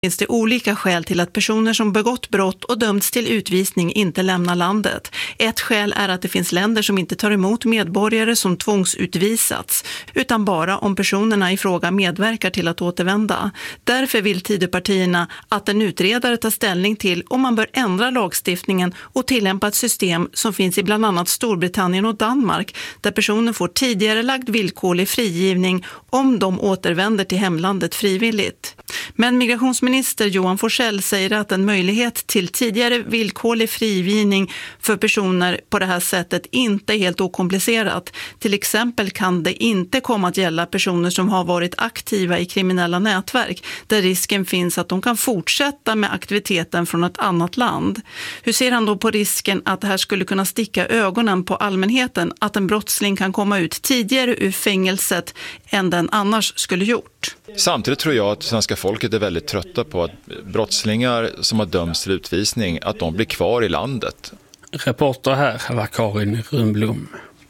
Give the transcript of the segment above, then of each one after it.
finns det olika skäl till att personer som begått brott och dömts till utvisning inte lämnar landet. Ett skäl är att det finns länder som inte tar emot medborgare som tvångsutvisats, utan bara om personerna i fråga medverkar till att återvända. Därför vill Tidöpartierna att en utredare tar ställning till om man bör ändra lagstiftningen och tillämpa ett system som finns i bland annat Storbritannien och Danmark, där personer får tidigare lagd villkorlig frigivning om de återvänder till hemlandet frivilligt. Men migrationsminister Johan Forssell säger att en möjlighet till tidigare villkorlig frigivning för personer på det här sättet inte är helt okomplicerat. Till exempel kan det inte komma att gälla personer som har varit aktiva i kriminella nätverk, där risken finns att de kan fortsätta med aktiviteten från ett annat land. Hur ser han då på risken att det här skulle kunna sticka ögonen på allmänheten, att en brottsling kan komma ut tidigare ur fängelset än den annars skulle gjort? Samtidigt tror jag att svenska folket är väldigt trötta på att brottslingar som har dömts till utvisning, att de blir kvar i landet. Reporter här var Karin Rundblom.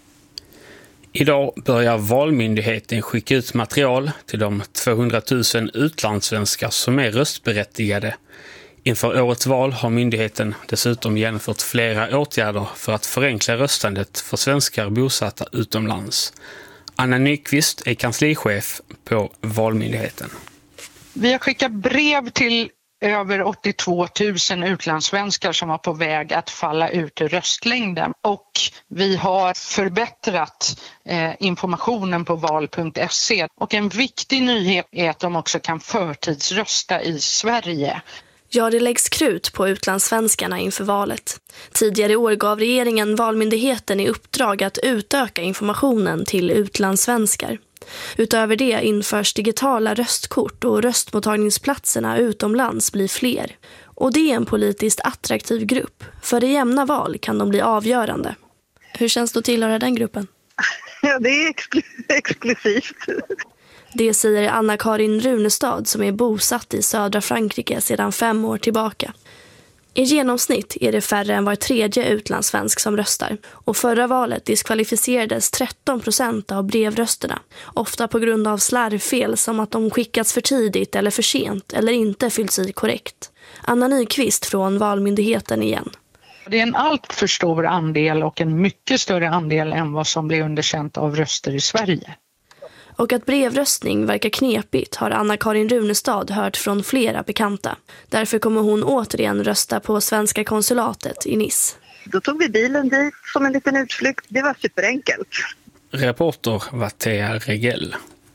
Idag börjar Valmyndigheten skicka ut material till de 200 000 utlandssvenskar som är röstberättigade. Inför årets val har myndigheten dessutom genomfört flera åtgärder för att förenkla röstandet för svenskar bosatta utomlands. Anna Nyqvist är kanslichef på Valmyndigheten. Vi har skickat brev till över 82 000 utlandssvenskar som var på väg att falla ut ur röstlängden. Och vi har förbättrat informationen på val.se. Och en viktig nyhet är att de också kan förtidsrösta i Sverige. Ja, det läggs krut på utlandssvenskarna inför valet. Tidigare år gav regeringen Valmyndigheten i uppdrag att utöka informationen till utlandssvenskar. Utöver det införs digitala röstkort och röstmottagningsplatserna utomlands blir fler. Och det är en politiskt attraktiv grupp. För i jämna val kan de bli avgörande. Hur känns det att tillhöra den gruppen? Ja, det är exklusivt. Det säger Anna-Karin Runestad som är bosatt i södra Frankrike sedan 5 år tillbaka. I genomsnitt är det färre än var tredje utlandssvensk som röstar. Och förra valet diskvalificerades 13% av brevrösterna. Ofta på grund av slarvfel som att de skickats för tidigt eller för sent eller inte fyllts i korrekt. Anna Nyqvist från Valmyndigheten igen. Det är en allt för stor andel och en mycket större andel än vad som blir underkänt av röster i Sverige. Och att brevröstning verkar knepigt har Anna-Karin Runestad hört från flera bekanta. Därför kommer hon återigen rösta på svenska konsulatet i Nice. Då tog vi bilen dit som en liten utflykt. Det var superenkelt. Reporter Wattea Regell.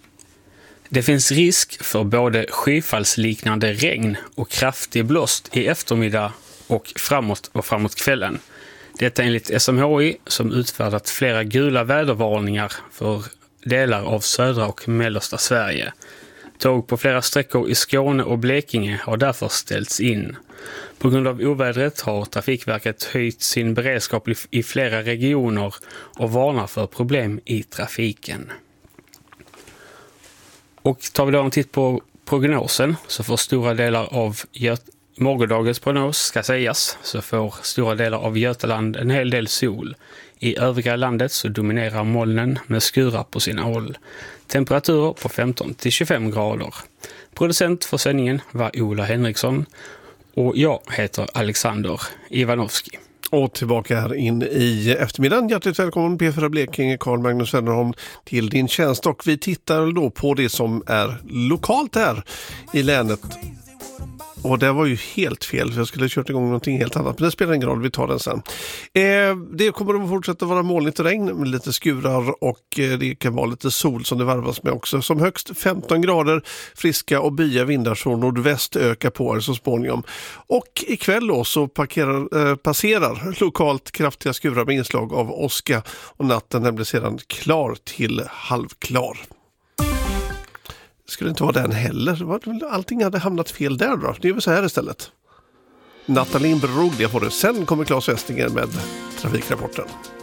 Det finns risk för både skyfallsliknande regn och kraftig blåst i eftermiddag och framåt kvällen. Detta enligt SMHI som utfärdat flera gula vädervarningar för delar av södra och mellersta Sverige. Tåg på flera sträckor i Skåne och Blekinge har därför ställts in. På grund av ovädret har Trafikverket höjt sin beredskap i flera regioner och varnar för problem i trafiken. Och tar vi då en titt på prognosen så får stora delar av morgondagens prognos ska sägas så får stora delar av Götaland en hel del sol. I övriga landet så dominerar molnen med skurar på sina håll. Temperaturer på 15-25 grader. Producent för sändningen var Ola Henriksson och jag heter Alexander Ivanovski. Och tillbaka här in i eftermiddagen. Hjärtligt välkommen P4 Blekinge, Carl Magnus Wennerholm till din tjänst. Och vi tittar då på det som är lokalt här i länet. Och det var ju helt fel, för jag skulle ha kört igång någonting helt annat. Men det spelar ingen roll, vi tar den sen. Det kommer att fortsätta vara molnigt och regn med lite skurar och det kan vara lite sol som det varvas med också. Som högst 15 grader, friska och bya vindar från nordväst ökar på er så småningom. Och ikväll då så passerar lokalt kraftiga skurar med inslag av åska och natten den blir sedan klar till halvklar. Skulle inte vara den heller. Allting hade hamnat fel där då. Det är väl så här istället. Nathalie Brog, det får det. Sen kommer Claes Westinger med trafikrapporten.